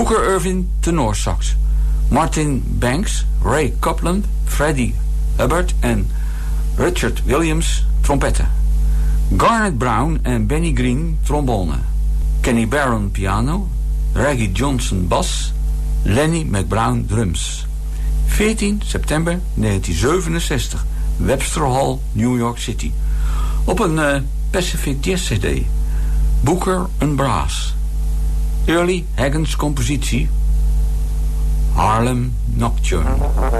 Booker Irving, tenorsax. Martin Banks, Ray Copland, Freddie Hubbard en Richard Williams, trompetten. Garnet Brown en Benny Green, trombone. Kenny Barron, piano. Reggie Johnson, bas. Lenny McBrown, drums. 14 september 1967. Webster Hall, New York City. Op een Pacific Jazz CD. Booker and Brass. Early Haggans compositie. Harlem Nocturne.